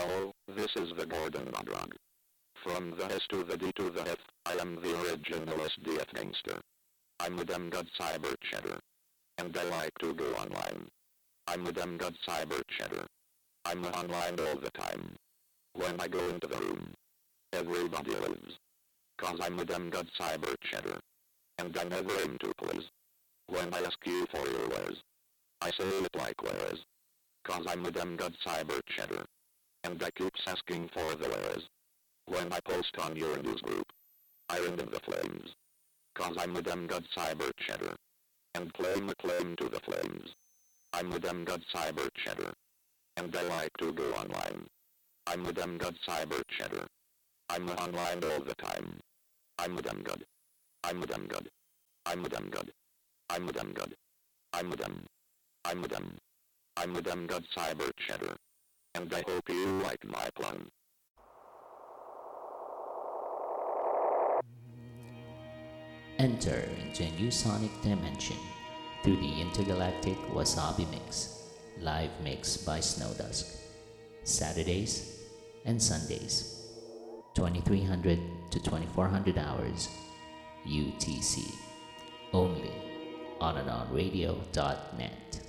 Hello, this is the Gordon Modrog. From the S to the D to the F, I am the original SDF gangster. I'm the Dem God Cyber Cheddar. And I like to go online. I'm the Dem God Cyber Cheddar. I'm online all the time. When I go into the room, everybody lives. Cause I'm the Dem God Cyber Cheddar. And I never aim to please. When I ask you for your wares, I say it like whereas. Cause I'm the Dem God Cyber Cheddar. And I keeps asking for the wares. When I post on your news group, I ring in the flames. Cause I'm the Dem God Cyber Cheddar. And claim a claim to the flames. I'm the Dem God Cyber Cheddar. And I like to go online. I'm the Dem God Cyber Cheddar. I'm online all the time. I'm the Dem God. I'm the Dem God. I'm the Dem God. I'm the Dem God. I'm the Dem. I'm the Dem. I'm the Dem God Cyber Cheddar. And I hope you like my plan. Enter into a new sonic dimension through the intergalactic Wasabi Mix, live mix by Snowdusk. Saturdays and Sundays, 2300 to 2400 hours UTC, only on anonradio.net.